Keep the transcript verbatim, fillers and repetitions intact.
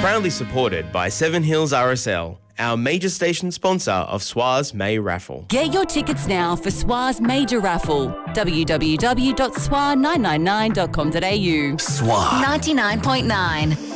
Proudly supported by Seven Hills R S L, our major station sponsor of S W A's May Raffle. Get your tickets now for S W A's major raffle. w w w dot s w a nine nine nine dot com dot a u. S W A ninety-nine point nine.